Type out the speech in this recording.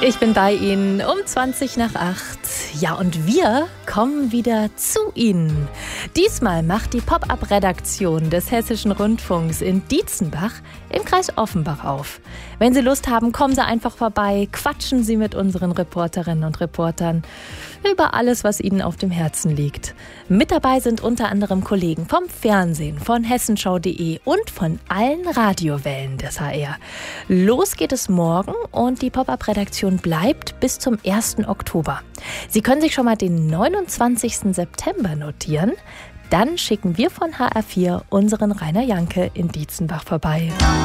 Ich bin bei Ihnen um 20:20. Ja, und wir kommen wieder zu Ihnen. Diesmal macht die Pop-up-Redaktion des Hessischen Rundfunks in Dietzenbach im Kreis Offenbach auf. Wenn Sie Lust haben, kommen Sie einfach vorbei, quatschen Sie mit unseren Reporterinnen und Reportern über alles, was Ihnen auf dem Herzen liegt. Mit dabei sind unter anderem Kollegen vom Fernsehen, von hessenschau.de und von allen Radiowellen des HR. Los geht es morgen und die Pop-up-Redaktion bleibt bis zum 1. Oktober. Sie können sich schon mal den 29. September notieren. Dann schicken wir von HR4 unseren Rainer Janke in Dietzenbach vorbei.